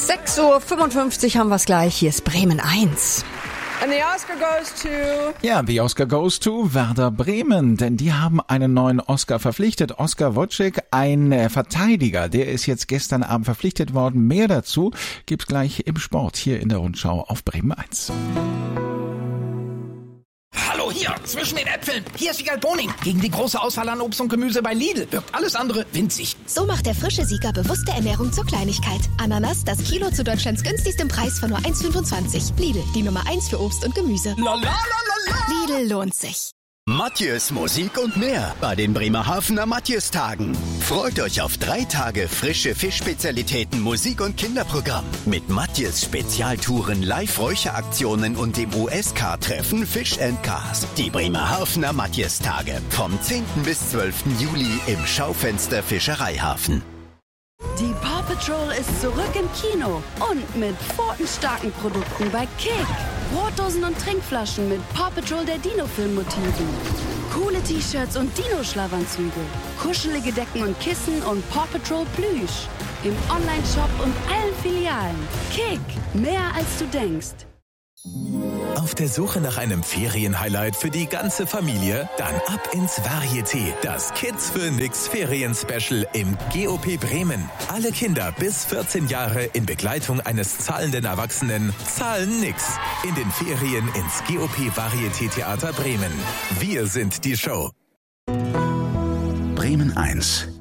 6:55 Uhr haben wir es gleich. Hier ist Bremen 1. And the Oscar goes to... Ja, the Oscar goes to Werder Bremen, denn die haben einen neuen Oscar verpflichtet. Oskar Wojcik, ein Verteidiger, der ist jetzt gestern Abend verpflichtet worden. Mehr dazu gibt's gleich im Sport hier in der Rundschau auf Bremen 1. Hallo, hier, zwischen den Äpfeln. Hier ist Wiegald Boning. Gegen die große Auswahl an Obst und Gemüse bei Lidl wirkt alles andere winzig. So macht der frische Sieger bewusste Ernährung zur Kleinigkeit. Ananas, das Kilo zu Deutschlands günstigstem Preis von nur 1,25. Lidl, die Nummer 1 für Obst und Gemüse. Lidl lohnt sich. Matjes Musik und mehr bei den Bremerhavener Matjes-Tagen. Freut euch auf 3 Tage frische Fischspezialitäten, Musik und Kinderprogramm. Mit Matjes Spezialtouren, Live-Räucheraktionen und dem USK-Treffen Fish & Cars. Die Bremerhavener Matjes-Tage vom 10. bis 12. Juli im Schaufenster Fischereihafen. Die Paw Patrol ist zurück im Kino und mit pfotenstarken Produkten bei Kick. Brotdosen und Trinkflaschen mit Paw Patrol der Dino-Film-Motiven. Coole T-Shirts und Dino-Schlafanzüge. Kuschelige Decken und Kissen und Paw Patrol Plüsch. Im Online-Shop und allen Filialen. Kick, mehr als du denkst. Auf der Suche nach einem Ferienhighlight für die ganze Familie? Dann ab ins Varieté, das Kids für Nix Ferien-Special im GOP Bremen. Alle Kinder bis 14 Jahre in Begleitung eines zahlenden Erwachsenen zahlen nix. In den Ferien ins GOP Varieté Theater Bremen. Wir sind die Show. Bremen 1